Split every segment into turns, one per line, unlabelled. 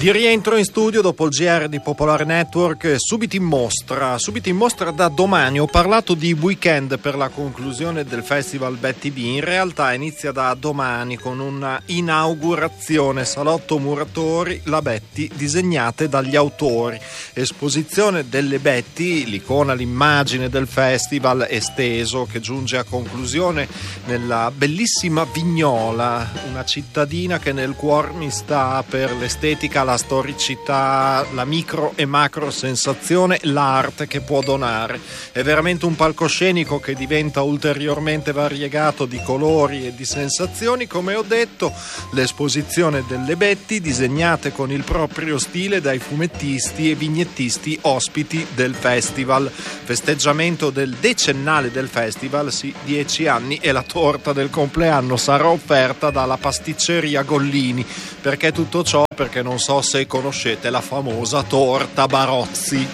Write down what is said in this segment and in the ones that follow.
Di rientro in studio dopo il GR di Popolare Network, subito in mostra da domani. Ho parlato di weekend per la conclusione del festival Betty B. In realtà inizia da domani con una inaugurazione, salotto muratori, la Betty, disegnate dagli autori. Esposizione delle Betty, l'icona, l'immagine del festival esteso che giunge a conclusione nella bellissima Vignola, una cittadina che nel cuore mi sta per l'estetica, la storicità, la micro e macro sensazione, l'arte che può donare. È veramente un palcoscenico che diventa ulteriormente variegato di colori e di sensazioni. Come ho detto, l'esposizione delle Betty disegnate con il proprio stile dai fumettisti e vignettisti ospiti del festival. Festeggiamento del decennale del festival, sì, 10 anni, e la torta del compleanno sarà offerta dalla pasticceria Gollini. Perché tutto ciò? Perché non so se conoscete la famosa torta Barozzi.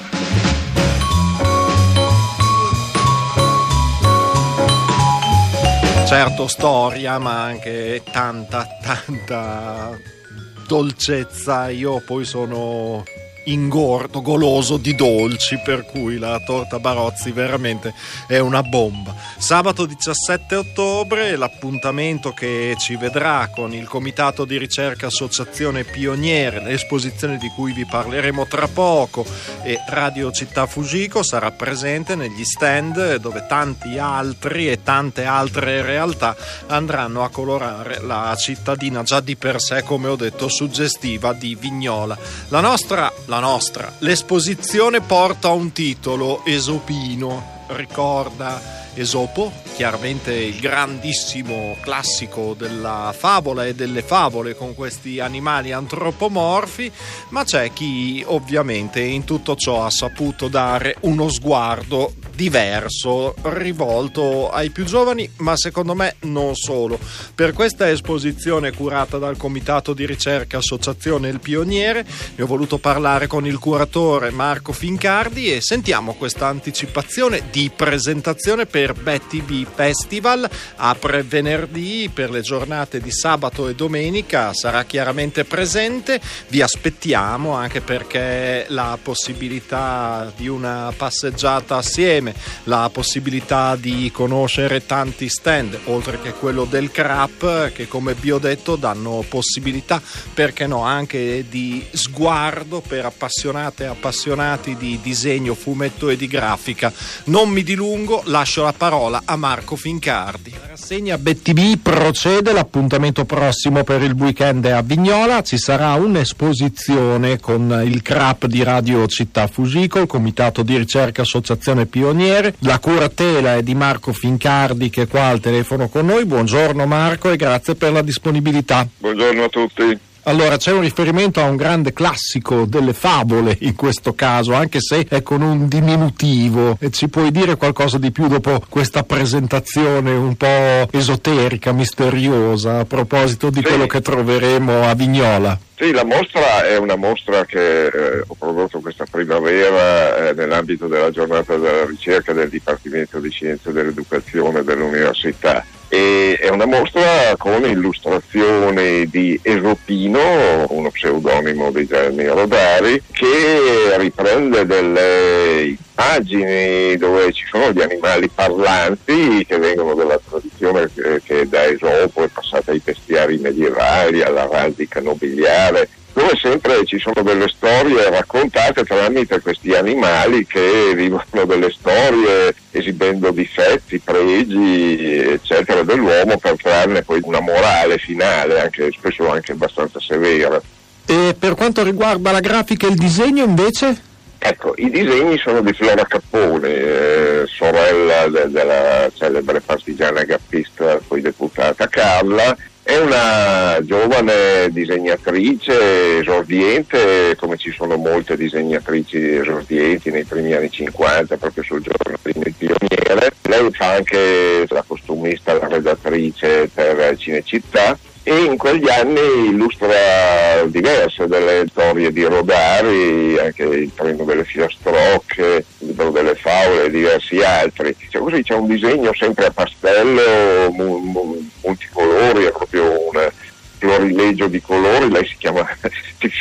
Certo, storia, ma anche tanta dolcezza. Io poi sono ingordo, goloso di dolci, per cui la torta Barozzi veramente è una bomba. Sabato 17 ottobre l'appuntamento che ci vedrà con il Comitato di Ricerca Associazione Pioniere, l'esposizione di cui vi parleremo tra poco, e Radio Città Fujiko sarà presente negli stand dove tanti altri e tante altre realtà andranno a colorare la cittadina già di per sé, come ho detto, suggestiva di Vignola. L'esposizione porta un titolo, Esopino, ricorda Esopo, chiaramente il grandissimo classico della favola e delle favole con questi animali antropomorfi, ma c'è chi ovviamente in tutto ciò ha saputo dare uno sguardo diverso, rivolto ai più giovani, ma secondo me non solo. Per questa esposizione curata dal Comitato di Ricerca Associazione Il Pioniere ne ho voluto parlare con il curatore Marco Fincardi e sentiamo questa anticipazione di presentazione per Betty B Festival. Apre venerdì, per le giornate di sabato e domenica sarà chiaramente presente. Vi aspettiamo, anche perché la possibilità di una passeggiata assieme, la possibilità di conoscere tanti stand, oltre che quello del CRAP, che come vi ho detto danno possibilità, perché no, anche di sguardo per appassionate e appassionati di disegno, fumetto e di grafica. Non mi dilungo, lascio la parola a Marco Fincardi. La rassegna Betty B procede, l'appuntamento prossimo per il weekend è a Vignola. Ci sarà un'esposizione con il CRAP di Radio Città Fujiko, il Comitato di Ricerca Associazione Pioniere. La curatela è di Marco Fincardi, che è qua al telefono con noi. Buongiorno Marco e grazie per la disponibilità.
Buongiorno a tutti.
Allora, c'è un riferimento a un grande classico delle favole in questo caso, anche se è con un diminutivo. E ci puoi dire qualcosa di più dopo questa presentazione un po' esoterica, misteriosa, a proposito di quello che troveremo a Vignola?
Sì, la mostra è una mostra che ho prodotto questa primavera nell'ambito della giornata della ricerca del Dipartimento di Scienze dell'Educazione dell'Università. E è una mostra con illustrazioni di Esopino, uno pseudonimo di Gianni Rodari, che riprende delle immagini dove ci sono gli animali parlanti che vengono dalla tradizione che da Esopo è passata ai bestiari medievali, all'araldica nobiliare, dove sempre ci sono delle storie raccontate tramite questi animali che vivono delle storie esibendo difetti, pregi, eccetera, dell'uomo, per trarne poi una morale finale, anche spesso anche abbastanza severa.
E per quanto riguarda la grafica e il disegno invece?
Ecco, i disegni sono di Flora Capponi, sorella della celebre partigiana gappista, poi deputata Carla. È una giovane disegnatrice esordiente, come ci sono molte disegnatrici esordienti nei primi anni 50, proprio sul giorno del Pioniere. Lei fa anche la costumista, la redattrice per Cinecittà, e in quegli anni illustra diverse delle storie di Rodari, anche il Treno delle Filastrocche, il Libro delle Favole e diversi altri. Così c'è un disegno sempre a pastello, multicolori, è proprio un florileggio di colori. Lei si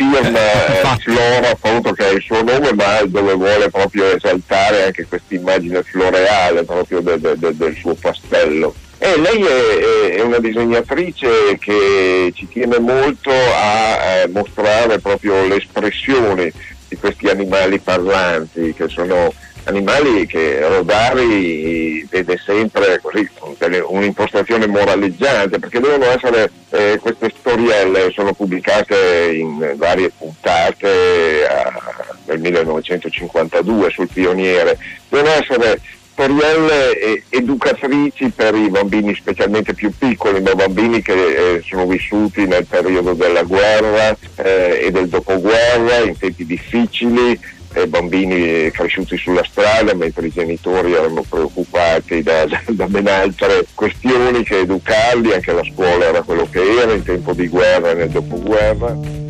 firma Flora, appunto, che è il suo nome, ma dove vuole proprio esaltare anche questa immagine floreale proprio del suo pastello. Lei è una disegnatrice che ci tiene molto a mostrare proprio l'espressione di questi animali parlanti, che sono animali che Rodari vede sempre così, con un'impostazione moraleggiante, perché devono essere, queste storielle sono pubblicate in varie puntate nel 1952 sul Pioniere, devono essere storielle educatrici per i bambini specialmente più piccoli, ma bambini che sono vissuti nel periodo della guerra e del dopoguerra, in tempi difficili, bambini cresciuti sulla strada mentre i genitori erano preoccupati da ben altre questioni che educarli. Anche la scuola era quello che era in tempo di guerra e nel dopoguerra.